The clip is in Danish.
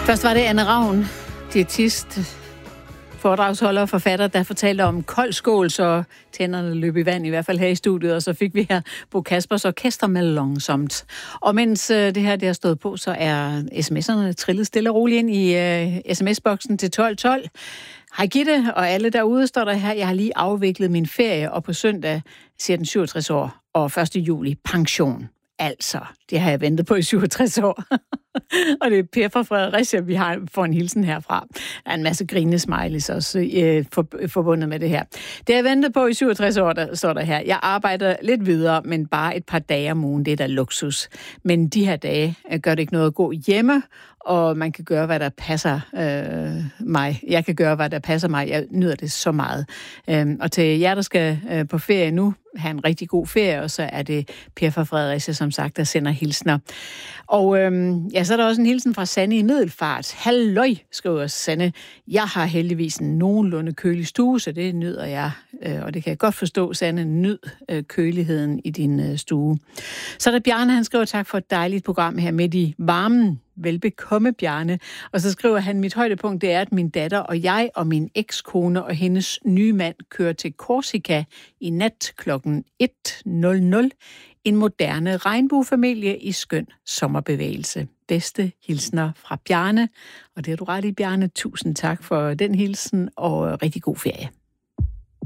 Først var det Anne Ravn, diætist, foredragsholder og forfatter, der fortalte om kold skål, så tænderne løb i vand, i hvert fald her i studiet, og så fik vi her Bo Kaspers Orkester med Langsomt. Og mens det her det har stået på, så er sms'erne trillet stille og roligt ind i sms-boksen til 1212. Hej Gitte, og alle derude står der her, jeg har lige afviklet min ferie, og på søndag siger den 67 år, og 1. juli pension. Altså, det har jeg ventet på i 67 år. Og det er Per fra Fredericia, vi får en hilsen herfra. Der er en masse grinesmileys også forbundet med det her. Det har jeg ventet på i 67 år, der står der her. Jeg arbejder lidt videre, men bare et par dage om ugen. Det er da luksus. Men de her dage gør det ikke noget at gå hjemme, og man kan gøre, hvad der passer mig. Jeg kan gøre, hvad der passer mig. Jeg nyder det så meget. Og til jer, der skal på ferie nu, have en rigtig god ferie, og så er det Per fra Fredericia, som sagt, der sender hilsner. Og så er der også en hilsen fra Sanne i Middelfart. Halløj, skriver Sanne. Jeg har heldigvis en nogenlunde kølig stue, så det nyder jeg. Og det kan jeg godt forstå, Sanne. Nyd køligheden i din stue. Så er der Bjarne, han skriver tak for et dejligt program her midt i varmen. Velbekomme, Bjarne. Og så skriver han, mit højdepunkt det er, at min datter og jeg og min ekskone og hendes nye mand kører til Korsika i nat kl. 1:00. En moderne regnbuefamilie i skøn sommerbevægelse. Bedste hilsner fra Bjarne. Og det har du ret i, Bjarne. Tusind tak for den hilsen, og rigtig god ferie.